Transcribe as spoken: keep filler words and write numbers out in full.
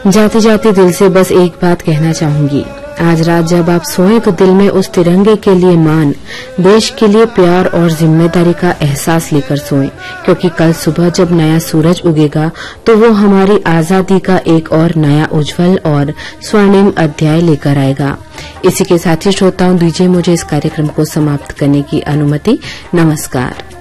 जाते जाते दिल से बस एक बात कहना चाहूंगी। आज रात जब आप सोएं तो दिल में उस तिरंगे के लिए मान, देश के लिए प्यार और जिम्मेदारी का एहसास लेकर सोएं, क्योंकि कल सुबह जब नया सूरज उगेगा तो वो हमारी आजादी का एक और नया उज्जवल और स्वर्णिम अध्याय लेकर आएगा। इसी के साथ ही श्रोताओं, दीजिए मुझे इस कार्यक्रम को समाप्त करने की अनुमति। नमस्कार।